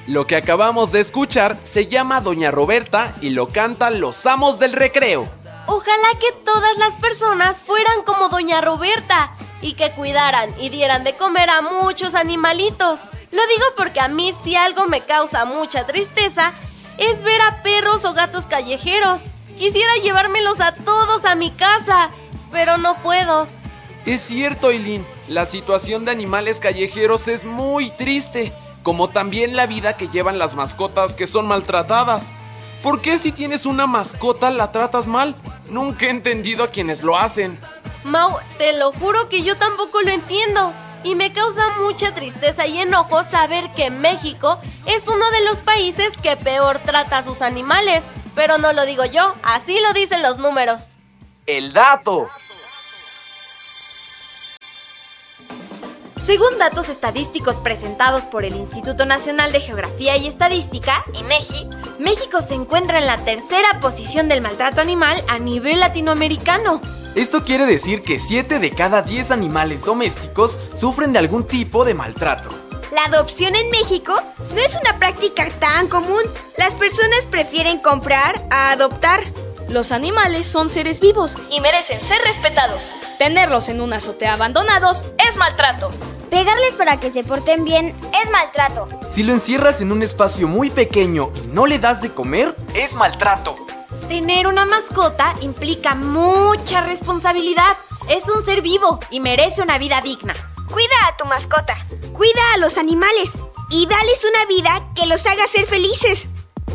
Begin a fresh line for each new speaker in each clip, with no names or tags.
Lo que acabamos de escuchar se llama Doña Roberta y lo cantan los amos del recreo.
Ojalá que todas las personas fueran como Doña Roberta y que cuidaran y dieran de comer a muchos animalitos. Lo digo porque a mí si algo me causa mucha tristeza es ver a perros o gatos callejeros. Quisiera llevármelos a todos a mi casa, pero no puedo.
Es cierto, Aileen, la situación de animales callejeros es muy triste, como también la vida que llevan las mascotas que son maltratadas. ¿Por qué si tienes una mascota la tratas mal? Nunca he entendido a quienes lo hacen.
Mau, te lo juro que yo tampoco lo entiendo. Y me causa mucha tristeza y enojo saber que México es uno de los países que peor trata a sus animales. Pero no lo digo yo, así lo dicen los números.
El dato.
Según datos estadísticos presentados por el Instituto Nacional de Geografía y Estadística, INEGI, México se encuentra en la tercera posición del maltrato animal a nivel latinoamericano.
Esto quiere decir que 7 de cada 10 animales domésticos sufren de algún tipo de maltrato.
La adopción en México no es una práctica tan común. Las personas prefieren comprar a adoptar.
Los animales son seres vivos y merecen ser respetados. Tenerlos en una azotea abandonados es maltrato.
Pegarles para que se porten bien es maltrato.
Si lo encierras en un espacio muy pequeño y no le das de comer, es maltrato.
Tener una mascota implica mucha responsabilidad. Es un ser vivo y merece una vida digna.
Cuida a tu mascota, cuida a los animales y dales una vida que los haga ser felices.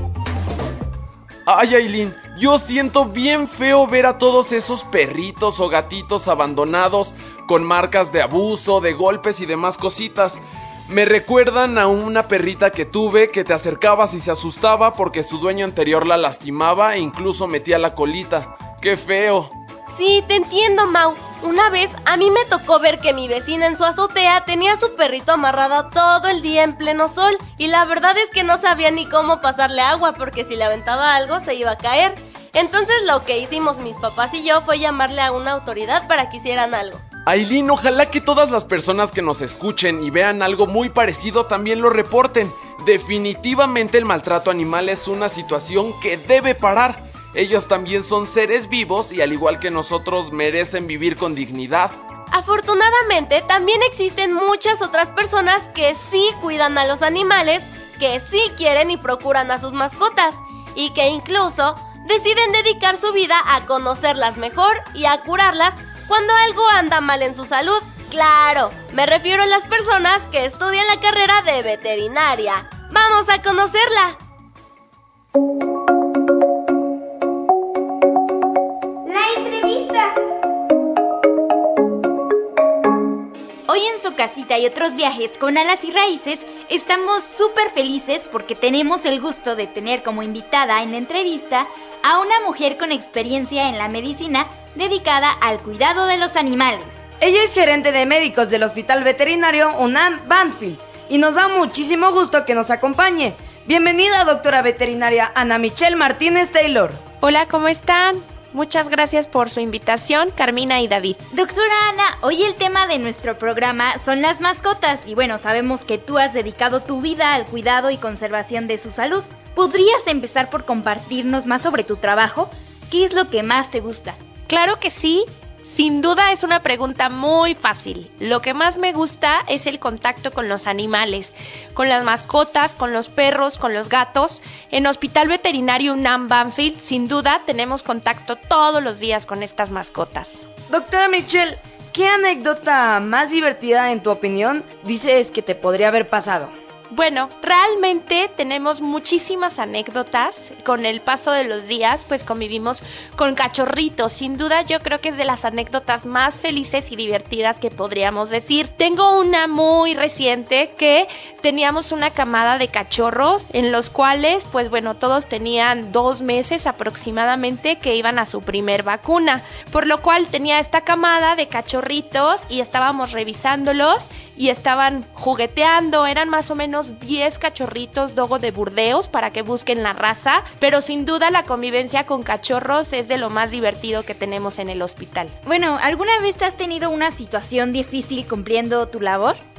Ay, Aileen, yo siento bien feo ver a todos esos perritos o gatitos abandonados con marcas de abuso, de golpes y demás cositas. Me recuerdan a una perrita que tuve que te acercabas y se asustaba porque su dueño anterior la lastimaba e incluso metía la colita. ¡Qué feo!
Sí, te entiendo, Mau. Una vez a mí me tocó ver que mi vecina en su azotea tenía a su perrito amarrado todo el día en pleno sol y la verdad es que no sabía ni cómo pasarle agua porque si le aventaba algo se iba a caer. Entonces lo que hicimos mis papás y yo fue llamarle a una autoridad para que hicieran algo.
Aileen, ojalá que todas las personas que nos escuchen y vean algo muy parecido también lo reporten. Definitivamente el maltrato animal es una situación que debe parar. Ellos también son seres vivos y al igual que nosotros merecen vivir con dignidad.
Afortunadamente también existen muchas otras personas que sí cuidan a los animales, que sí quieren y procuran a sus mascotas y que incluso deciden dedicar su vida a conocerlas mejor y a curarlas cuando algo anda mal en su salud. Claro, me refiero a las personas que estudian la carrera de veterinaria. ¡Vamos a conocerla!
Hoy en Su Casita y Otros Viajes con Alas y Raíces estamos súper felices porque tenemos el gusto de tener como invitada en la entrevista a una mujer con experiencia en la medicina dedicada al cuidado de los animales.
Ella es gerente de médicos del Hospital Veterinario UNAM Banfield y nos da muchísimo gusto que nos acompañe. Bienvenida, doctora veterinaria Ana Michelle Martínez Taylor.
Hola, ¿cómo están? Muchas gracias por su invitación, Carmina y David.
Doctora Ana, hoy el tema de nuestro programa son las mascotas y bueno, sabemos que tú has dedicado tu vida al cuidado y conservación de su salud. ¿Podrías empezar por compartirnos más sobre tu trabajo? ¿Qué es lo que más te gusta?
Claro que sí. Sin duda es una pregunta muy fácil. Lo que más me gusta es el contacto con los animales, con las mascotas, con los perros, con los gatos. En Hospital Veterinario UNAM Banfield, sin duda, tenemos contacto todos los días con estas mascotas.
Doctora Michelle, ¿qué anécdota más divertida, en tu opinión, dices que te podría haber pasado?
Bueno, realmente tenemos muchísimas anécdotas. Con el paso de los días, pues convivimos con cachorritos. Sin duda, yo creo que es de las anécdotas más felices y divertidas que podríamos decir. Tengo una muy reciente que teníamos una camada de cachorros en los cuales, pues bueno, todos tenían 2 meses aproximadamente que iban a su primer vacuna. Por lo cual tenía esta camada de cachorritos y estábamos revisándolos y estaban jugueteando. Eran más o menos 10 cachorritos dogo de Burdeos para que busquen la raza, pero sin duda la convivencia con cachorros es de lo más divertido que tenemos en el hospital.
Bueno, ¿alguna vez has tenido una situación difícil cumpliendo tu labor?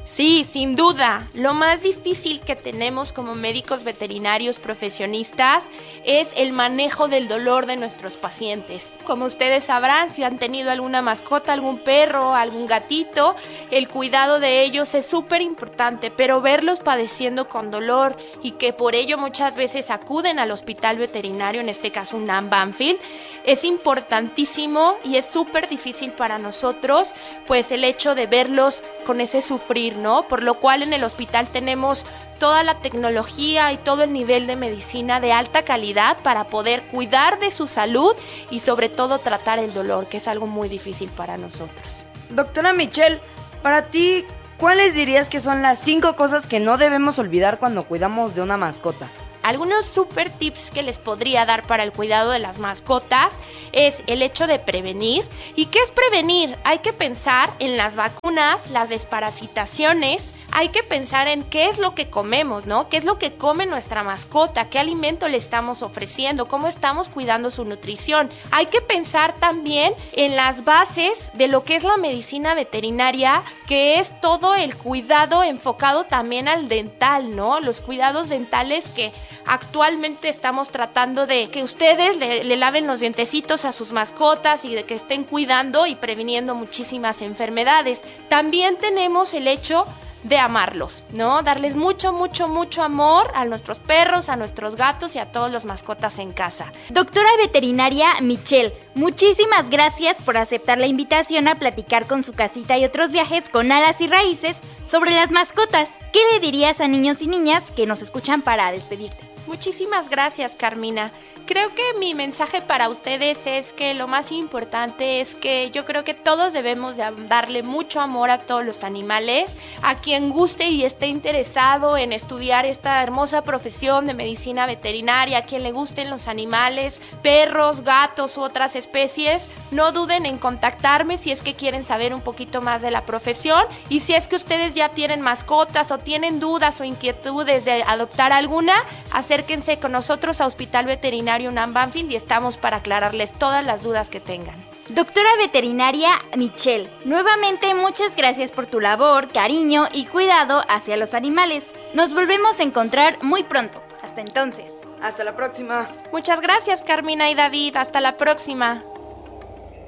Sí, sin duda. Lo más difícil que tenemos como médicos veterinarios profesionistas es el manejo del dolor de nuestros pacientes. Como ustedes sabrán, si han tenido alguna mascota, algún perro, algún gatito, el cuidado de ellos es súper importante, pero verlos padeciendo con dolor y que por ello muchas veces acuden al hospital veterinario, en este caso UNAM Banfield, es importantísimo y es súper difícil para nosotros, pues el hecho de verlos con ese sufrir, ¿no? Por lo cual en el hospital tenemos toda la tecnología y todo el nivel de medicina de alta calidad para poder cuidar de su salud y sobre todo tratar el dolor, que es algo muy difícil para nosotros.
Doctora Michelle, para ti, ¿cuáles dirías que son las 5 cosas que no debemos olvidar cuando cuidamos de una mascota?
Algunos super tips que les podría dar para el cuidado de las mascotas es el hecho de prevenir. ¿Y qué es prevenir? Hay que pensar en las vacunas, las desparasitaciones, hay que pensar en qué es lo que comemos, ¿no? ¿Qué es lo que come nuestra mascota? ¿Qué alimento le estamos ofreciendo? ¿Cómo estamos cuidando su nutrición? Hay que pensar también en las bases de lo que es la medicina veterinaria, que es todo el cuidado enfocado también al dental, ¿no? Los cuidados dentales que actualmente estamos tratando de que ustedes le laven los dientecitos a sus mascotas y de que estén cuidando y previniendo muchísimas enfermedades. También tenemos el hecho de amarlos, ¿no? Darles mucho, mucho, mucho amor a nuestros perros, a nuestros gatos y a todos los mascotas en casa.
Doctora veterinaria Michelle, muchísimas gracias por aceptar la invitación a platicar con Su Casita y Otros Viajes con Alas y Raíces sobre las mascotas. ¿Qué le dirías a niños y niñas que nos escuchan para despedirte?
Muchísimas gracias, Carmina. Creo que mi mensaje para ustedes es que lo más importante es que yo creo que todos debemos de darle mucho amor a todos los animales. A quien guste y esté interesado en estudiar esta hermosa profesión de medicina veterinaria, a quien le gusten los animales, perros, gatos u otras especies, no duden en contactarme si es que quieren saber un poquito más de la profesión. Y si es que ustedes ya tienen mascotas o tienen dudas o inquietudes de adoptar alguna, acérquense con nosotros a Hospital Veterinario UNAM Banfield y estamos para aclararles todas las dudas que tengan.
Doctora veterinaria Michelle, nuevamente muchas gracias por tu labor, cariño y cuidado hacia los animales. Nos volvemos a encontrar muy pronto. Hasta entonces.
Hasta la próxima.
Muchas gracias, Carmina y David. Hasta la próxima.